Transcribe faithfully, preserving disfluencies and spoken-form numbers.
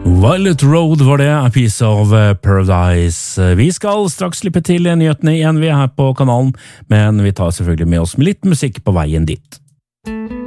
Violet Road var det, A Piece of Paradise. Vi skal straks slippe til nyhetene igjen vi er her på kanalen, men vi tar selvfølgelig med oss med litt musikk på veien dit.